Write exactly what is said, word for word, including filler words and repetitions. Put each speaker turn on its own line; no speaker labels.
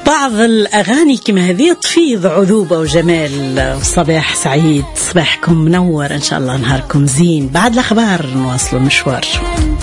بعض الأغاني كما هذه تفيض عذوبة وجمال. صباح سعيد، صباحكم منور إن شاء الله، نهاركم زين. بعد الأخبار نواصل المشوار.